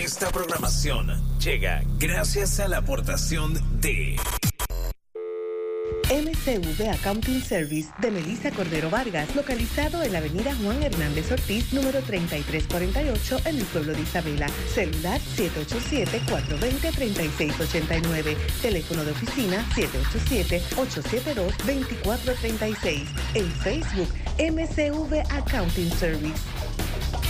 Esta programación llega gracias a la aportación de MCV Accounting Service de Melissa Cordero Vargas, localizado en la avenida Juan Hernández Ortiz, número 3348, en el pueblo de Isabela. Celular 787-420-3689. Teléfono de oficina 787-872-2436. En Facebook, MCV Accounting Service.